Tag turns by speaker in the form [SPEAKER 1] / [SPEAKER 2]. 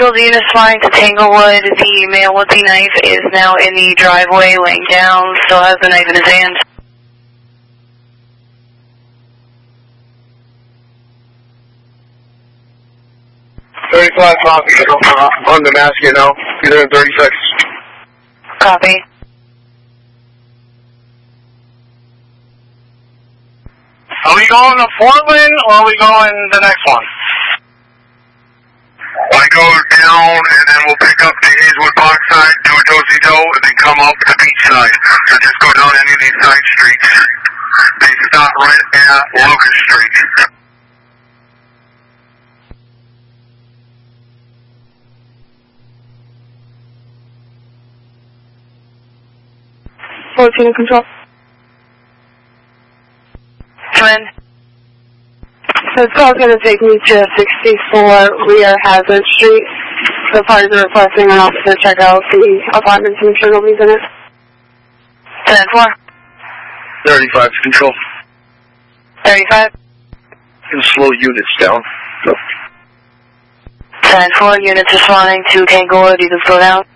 [SPEAKER 1] the units flying to Tanglewood. The male with the knife is now in the driveway, laying down, still has the knife in his hand.
[SPEAKER 2] On the mask here now. Be there in 30 seconds.
[SPEAKER 1] Copy.
[SPEAKER 3] Are we going to Portland or are we going the next one?
[SPEAKER 2] I go down and then we'll pick up the Hazelwood Park side, do a do-si-do, and then come up the beach side. So just go down any of these side streets. They stop right at Locust Street.
[SPEAKER 1] Unit control. Come in.
[SPEAKER 4] This call's going to take me to 64 Rear Hazard Street. The parties are requesting an officer check out the apartment to make sure nobody's in it.
[SPEAKER 1] 10-4.
[SPEAKER 2] 35 control.
[SPEAKER 1] 35.
[SPEAKER 2] And slow units down.
[SPEAKER 1] 10-4, units responding to Tanglewood, you can slow down.